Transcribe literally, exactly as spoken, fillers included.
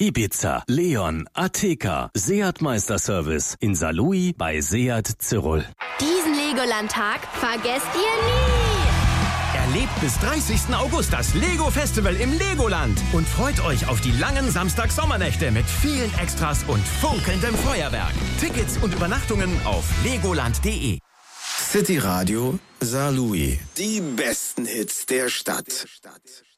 Ibiza, Leon, Ateca, Seat Meisterservice in Saarlouis bei Seat Zirol. Diesen Legoland-Tag vergesst ihr nie! Erlebt bis dreißigsten August das Lego-Festival im Legoland und freut euch auf die langen Samstag-Sommernächte mit vielen Extras und funkelndem Feuerwerk. Tickets und Übernachtungen auf legoland punkt de. City Radio Saarlouis. Die besten Hits der Stadt.